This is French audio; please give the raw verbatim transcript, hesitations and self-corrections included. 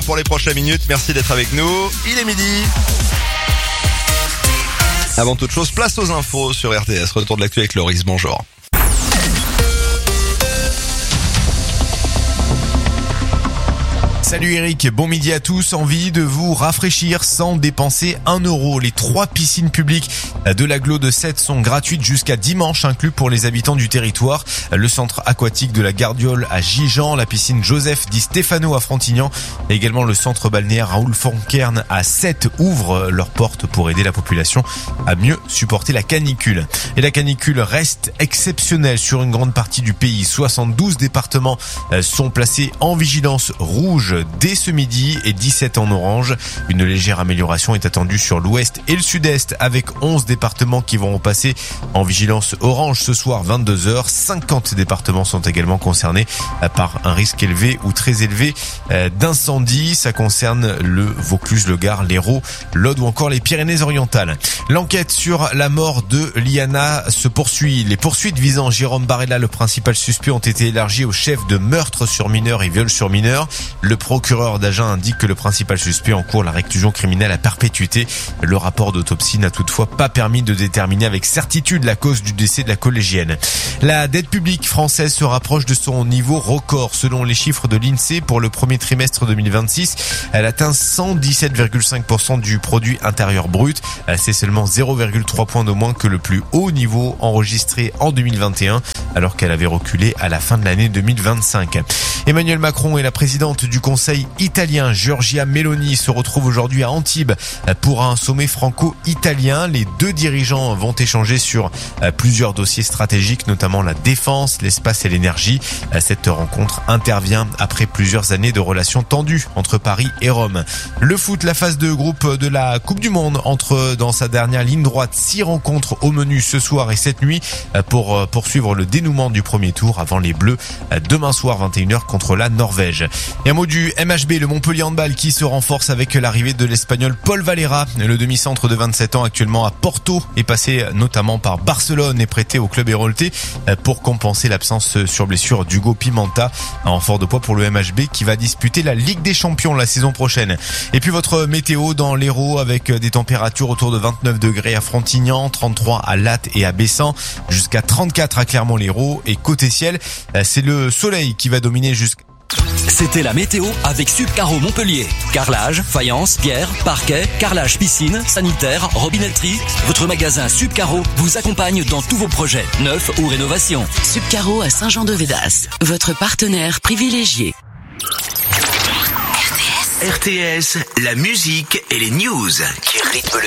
pour les prochaines minutes. Merci d'être avec nous. Il est midi. Avant toute chose, place aux infos sur R T S. Retour de l'actu avec Loris. Bonjour. Salut Eric, bon midi à tous. Envie de vous rafraîchir sans dépenser un euro. Les trois piscines publiques de l'agglo de Sète sont gratuites jusqu'à dimanche, inclus pour les habitants du territoire. Le centre aquatique de la Gardiole à Gijan, la piscine Joseph Di Stefano à Frontignan et également le centre balnéaire Raoul Fonkern à Sète ouvrent leurs portes pour aider la population à mieux supporter la canicule. Et la canicule reste exceptionnelle sur une grande partie du pays. soixante-douze départements sont placés en vigilance rouge dès ce midi et dix-sept en orange. Une légère amélioration est attendue sur l'ouest et le sud-est avec onze départements qui vont passer en vigilance orange ce soir vingt-deux heures. cinquante départements sont également concernés par un risque élevé ou très élevé d'incendie. Ça concerne le Vaucluse, le Gard, l'Hérault, l'Aude ou encore les Pyrénées-Orientales. L'enquête sur la mort de Liana se poursuit. Les poursuites visant Jérôme Barella, le principal suspect, ont été élargies au chef de meurtre sur mineur et viol sur mineur. Le procureur d'Agen indique que le principal suspect encourt la réclusion criminelle à perpétuité. Le rapport d'autopsie n'a toutefois pas permis de déterminer avec certitude la cause du décès de la collégienne. La dette publique française se rapproche de son niveau record. Selon les chiffres de l'INSEE pour le premier trimestre deux mille vingt-six, elle atteint cent dix-sept virgule cinq pour cent du produit intérieur brut. C'est seulement zéro virgule trois points de moins que le plus haut niveau enregistré en deux mille vingt et un, alors qu'elle avait reculé à la fin de l'année deux mille vingt-cinq. Emmanuel Macron et la présidente du Conseil italien, Giorgia Meloni, se retrouvent aujourd'hui à Antibes pour un sommet franco-italien. Les deux dirigeants vont échanger sur plusieurs dossiers stratégiques, notamment la défense, l'espace et l'énergie. Cette rencontre intervient après plusieurs années de relations tendues entre Paris et Rome. Le foot, la phase de groupe de la Coupe du Monde entre dans sa dernière ligne droite. Six rencontres au menu ce soir et cette nuit pour poursuivre le dénouement du premier tour avant les Bleus demain soir vingt et une heures contre la Norvège. Et un mot du M H B, le Montpellier Handball qui se renforce avec l'arrivée de l'Espagnol Paul Valera. Le demi-centre de vingt-sept ans actuellement à Porto est passé notamment par Barcelone et prêté au club héroltais pour compenser l'absence sur blessure d'Hugo Pimenta. Un renfort de poids pour le M H B qui va disputer la Ligue des Champions la saison prochaine. Et puis votre météo dans l'Hérault avec des températures autour de vingt-neuf degrés à Frontignan, trente-trois à Latte et à Bessan, jusqu'à trente-quatre à Clermont-Lérault et côté ciel, c'est le soleil qui va dominer jusqu'à... C'était la météo avec Subcaro Montpellier. Carrelage, faïence, pierre, parquet, carrelage piscine, sanitaire, robinetterie. Votre magasin Subcaro vous accompagne dans tous vos projets, neufs ou rénovations. Subcaro à Saint-Jean-de-Védas, votre partenaire privilégié. R T S, la musique et les news qui rythment le